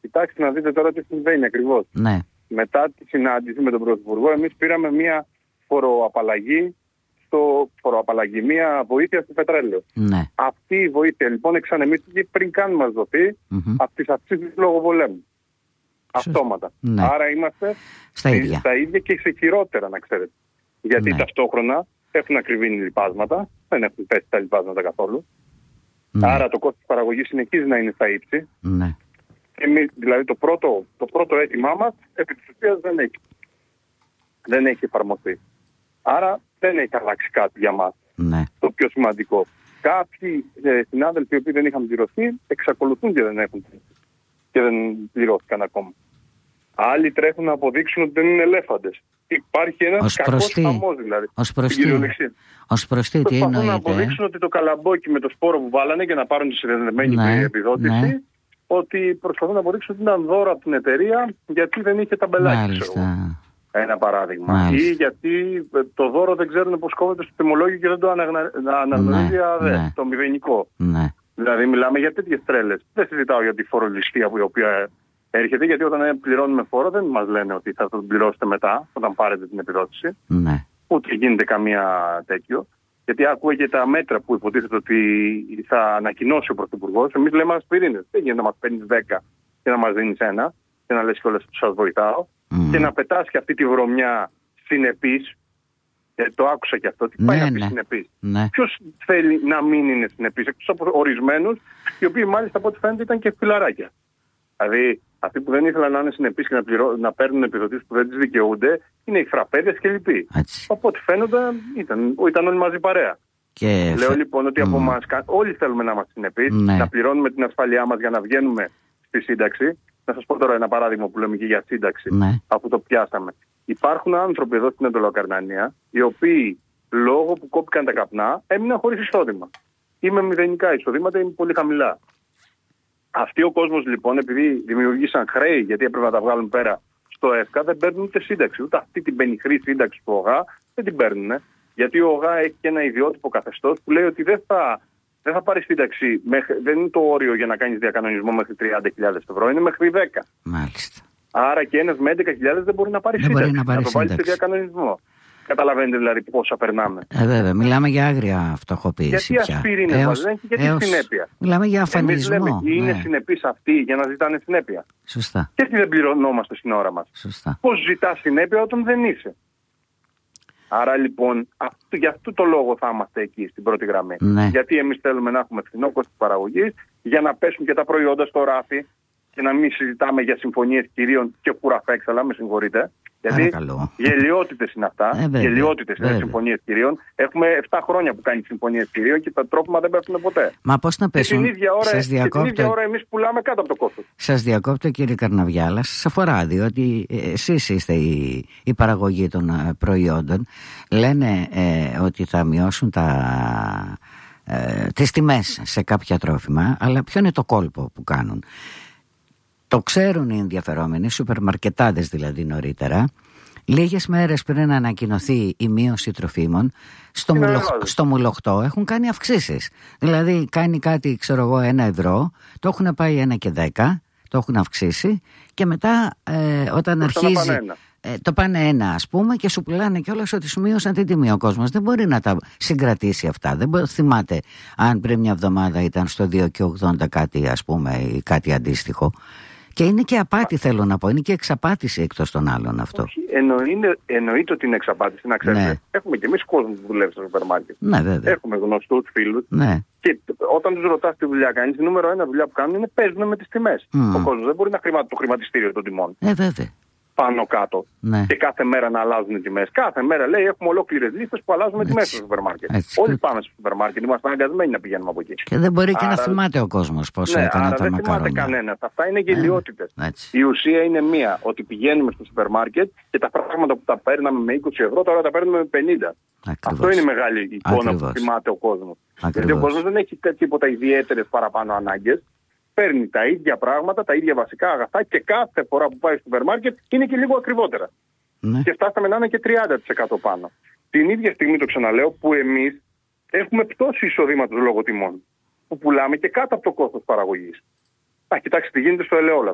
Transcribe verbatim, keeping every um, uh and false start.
Κοιτάξτε να δείτε τώρα τι συμβαίνει ακριβώς. Ναι. Μετά τη συνάντηση με τον Πρωθυπουργό, εμείς πήραμε μια φοροαπαλλαγή, στο φοροαπαλλαγή, μια βοήθεια στο πετρέλαιο. Ναι. Αυτή η βοήθεια λοιπόν εξανεμίστηκε πριν καν μας δοθεί Mm-hmm. από τις αυξήσεις λόγω πολέμου. Αυτόματα. Ναι. Άρα είμαστε στα ίδια. στα ίδια και σε χειρότερα, να ξέρετε. Γιατί Ναι. ταυτόχρονα έχουν ακριβήνει λιπάσματα, δεν έχουν πέσει τα λιπάσματα καθόλου. Ναι. Άρα το κόστος παραγωγής συνεχίζει να είναι στα ύψη. Ναι. Εμείς, δηλαδή το πρώτο, το πρώτο αίτημά μας επί της ουσίας δεν έχει. Δεν έχει εφαρμοστεί. Άρα δεν έχει αλλάξει κάτι για μας. Ναι. Το πιο σημαντικό. Κάποιοι ε, συνάδελφοι οι οποίοι δεν είχαν πληρωθεί εξακολουθούν και δεν έχουν και δεν πληρώθηκαν ακόμα. Άλλοι τρέχουν να αποδείξουν ότι δεν είναι ελέφαντες. Υπάρχει ένας κακός χαμός δηλαδή. Ως προς τι, ως προς τι, τι εννοείται. εννοείται. Να αποδείξουν ότι το καλαμπόκι με το σπόρο που βάλανε και να πάρουν τη συνδεδεμένη Ναι, επιδότηση, ναι. ότι προσπαθούν να αποδείξουν ότι ήταν δώρο από την εταιρεία γιατί δεν είχε ταμπελάκι. Μάλιστα. Ένα παράδειγμα. Μάλιστα. Ή γιατί το δώρο δεν ξέρουν πώς κόβεται στο τιμολόγιο και δεν το αναγνα... αναγνωρίζει Ναι, ΑΔΕ, ναι. το μηδενικό. Ναι. Δηλαδή μιλάμε για τέτοιες τρέλες. Δεν συζητάω για τη φορολιστία που η οποία έρχεται, γιατί όταν πληρώνουμε φόρο δεν μας λένε ότι θα το πληρώσετε μετά, όταν πάρετε την επιδότηση. Ναι. Ούτε γίνεται καμία τέτοιο. Γιατί ακούω και τα μέτρα που υποτίθεται ότι θα ανακοινώσει ο Πρωθυπουργός. Εμείς λέμε ασπιρίνες. Δεν γίνεται να μας παίρνεις δέκα και να μας δίνεις ένα και να λες κιόλας ότι σας βοηθάω. Mm. Και να πετάς και αυτή τη βρωμιά συνεπής. Ε, το άκουσα και αυτό. Τι πάει Ναι, να πει ναι. συνεπής. Ναι. Ποιος θέλει να μην είναι συνεπής, εκτός από ορισμένους, οι οποίοι μάλιστα από ό,τι φαίνεται ήταν και φιλαράκια. Δηλαδή, αυτοί που δεν ήθελαν να είναι συνεπείς και να, πληρώ, να παίρνουν επιδοτήσεις που δεν τις δικαιούνται, είναι οι φραπέδες και λοιποί. Από ό,τι φαίνονται ήταν, ήταν όλοι μαζί παρέα. Και Λέω φε... λοιπόν ότι από mm. εμάς όλοι θέλουμε να είμαστε συνεπείς, Ναι. να πληρώνουμε την ασφάλειά μας για να βγαίνουμε στη σύνταξη. Να σας πω τώρα ένα παράδειγμα που λέμε και για σύνταξη, Ναι. αφού το πιάσαμε. Υπάρχουν άνθρωποι εδώ στην Εντωλοκαρνανία, οι οποίοι λόγω που κόπηκαν τα καπνά έμειναν χωρίς εισόδημα. Ή με μηδενικά εισοδήματα ή πολύ χαμηλά. Αυτοί ο κόσμος λοιπόν, επειδή δημιουργήσαν χρέη, γιατί έπρεπε να τα βγάλουν πέρα στο ΕΦΚΑ, δεν παίρνουν ούτε σύνταξη. Ούτε αυτή την πενιχρή σύνταξη του ΟΓΑ δεν την παίρνουν. Γιατί ο ΟΓΑ έχει και ένα ιδιότυπο καθεστώς που λέει ότι δεν θα. Δεν θα πάρεις σύνταξη, μέχρι, δεν είναι το όριο για να κάνεις διακανονισμό μέχρι τριάντα χιλιάδες ευρώ, είναι μέχρι δέκα. Μάλιστα. Άρα και ένας με έντεκα χιλιάδες δεν μπορεί να πάρει δεν σύνταξη. Μπορεί να, πάρει να το βάλει σε σύνταξη. διακανονισμό. Καταλαβαίνετε δηλαδή πόσα περνάμε. Ε, βέβαια, μιλάμε για άγρια φτωχοποίηση. Γιατί ασπίρινες έως, μας δεν έχει, γιατί έως, συνέπεια. Μιλάμε για αφανισμό. Εμείς λέμε, είναι ναι. συνεπείς αυτοί για να ζητάνε συνέπεια. Σωστά. Και τι δεν πληρωνόμαστε στην ώρα μας. Σωστά. Πώς ζητάς συνέπεια όταν δεν είσαι. Άρα λοιπόν, αυτό, για αυτό το λόγο θα είμαστε εκεί στην πρώτη γραμμή. Ναι. Γιατί εμείς θέλουμε να έχουμε φθηνό κόστος παραγωγής, για να πέσουν και τα προϊόντα στο ράφι και να μην συζητάμε για συμφωνίες κυρίων και κουραφέξαλα, με συγχωρείτε. Γιατί γελιότητες είναι αυτά. Ε, γελιότητες είναι συμφωνίες κυρίων. Έχουμε επτά χρόνια που κάνει συμφωνίες κυρίων και τα τρόφιμα δεν πέφτουν ποτέ. Μα πώς να πέσουν. Και την ίδια ώρα, σας διακόπτω... και την ίδια ώρα εμείς πουλάμε κάτω από το κόστος. Σας διακόπτω κύριε Καρναβιάλα, σας αφορά, διότι εσείς είστε η, η παραγωγή των προϊόντων. Λένε ε, ότι θα μειώσουν τα, ε, τις τιμές σε κάποια τρόφιμα, αλλά ποιο είναι το κόλπο που κάνουν. Το ξέρουν οι ενδιαφερόμενοι, σούπερ μαρκετάδες δηλαδή νωρίτερα, λίγες μέρες πριν ανακοινωθεί η μείωση τροφίμων, στο, μουλοχ, στο μουλοχτό έχουν κάνει αυξήσεις. Δηλαδή κάνει κάτι, ξέρω εγώ, ένα ευρώ, το έχουν πάει ένα και δέκα, το έχουν αυξήσει και μετά ε, όταν το αρχίζει... Πάνε ε, το πάνε ένα ας πούμε και σου πουλάνε κιόλας ότι σου μείωσαν την τιμή. Ο κόσμος δεν μπορεί να τα συγκρατήσει αυτά. Δεν μπορεί, θυμάται αν πριν μια εβδομάδα ήταν στο δύο και ογδόντα κάτι ας πούμε ή κάτι αντίστοιχο. Και είναι και απάτη, θέλω να πω. Είναι και εξαπάτηση εκτός των άλλων αυτό. Όχι, εννοείται, εννοείται ότι είναι εξαπάτηση. Να ξέρετε, ναι. Έχουμε και εμείς κόσμο που δουλεύει στο σούπερ μάρκετ. Ναι, βέβαια. Έχουμε γνωστούς φίλους. Ναι. Και όταν τους ρωτάς τι δουλειά κάνεις, η νούμερο ένα δουλειά που κάνουν είναι παίζουν με τις τιμές. Mm. Ο κόσμος δεν μπορεί να χρηματίσει το χρηματιστήριο των τιμών. Ε, βέβαια. Πάνω κάτω. Ναι. Και κάθε μέρα να αλλάζουν οι τιμές. Κάθε μέρα λέει έχουμε ολόκληρες λίστες που αλλάζουμε τιμές στο σούπερ μάρκετ. Όλοι πάμε στο σούπερ μάρκετ. Είμαστε αναγκασμένοι να πηγαίνουμε από εκεί. Και δεν μπορεί άρα... και να θυμάται ο κόσμος πόσο ναι, έκανα άρα τα δεν μακαρόνια. Δεν θυμάται κανένας. Αυτά είναι γελιότητες. Ε, η ουσία είναι μία. Ότι πηγαίνουμε στο σούπερ μάρκετ και τα πράγματα που τα παίρναμε με είκοσι ευρώ τώρα τα παίρνουμε με πενήντα. Ακριβώς. Αυτό είναι η μεγάλη εικόνα Ακριβώς. που θυμάται ο κόσμος. Ακριβώς. Γιατί ο κόσμος δεν έχει τίποτα ιδιαίτερες παραπάνω ανάγκες. Παίρνει τα ίδια πράγματα, τα ίδια βασικά αγαθά και κάθε φορά που πάει στο σούπερ μάρκετ είναι και λίγο ακριβότερα. Ναι. Και φτάσαμε να είναι και τριάντα τοις εκατό πάνω. Την ίδια στιγμή, το ξαναλέω, που εμείς έχουμε πτώση εισοδήματος λόγω τιμών. Που πουλάμε και κάτω από το κόστος παραγωγής. Α, κοιτάξτε τι γίνεται στο ελαιόλαδο.